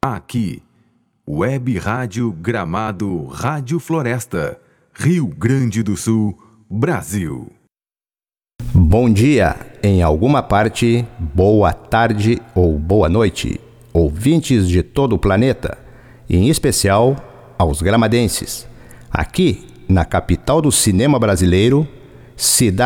Aqui, Web Rádio Gramado Rádio Floresta, Rio Grande do Sul, Brasil. Bom dia, em alguma parte, boa tarde ou boa noite, ouvintes de todo o planeta, em especial aos gramadenses. Aqui, na capital do cinema brasileiro, cidade